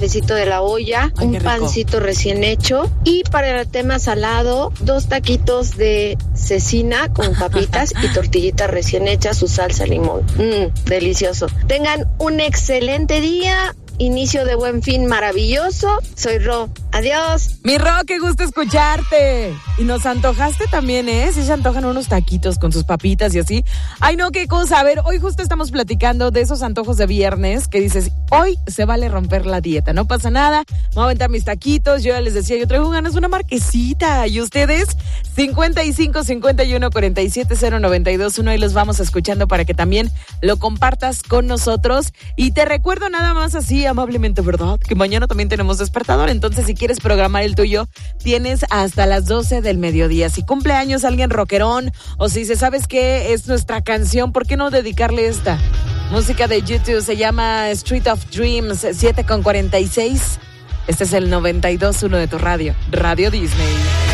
panecito de la olla, Ay, un pancito recién hecho. Y para el tema salado, 2 taquitos de cecina con papitas y tortillitas recién hechas, su salsa limón. Delicioso. Tengan un excelente día. Inicio de buen fin maravilloso. Soy Ro. Adiós. Mi Ro, qué gusto escucharte. Y nos antojaste también, ¿eh? Sí se antojan unos taquitos con sus papitas y así. Ay, no, qué cosa. A ver, hoy justo estamos platicando de esos antojos de viernes que dices, hoy se vale romper la dieta, no pasa nada. Me voy a aventar mis taquitos. Yo ya les decía, yo traigo ganas de una marquesita. ¿Y ustedes? 55 51 47 0921. Ahí los vamos escuchando para que también lo compartas con nosotros. Y te recuerdo nada más así, amablemente, ¿verdad? Que mañana también tenemos despertador. Entonces, si quieres programar el tuyo, tienes hasta las 12 del mediodía. Si cumple años alguien rockerón o si dice, ¿sabes qué? Es nuestra canción, ¿por qué no dedicarle esta? Música de YouTube, se llama Street of Dreams, 7:46. Este es el 92.1 de tu radio, Radio Disney.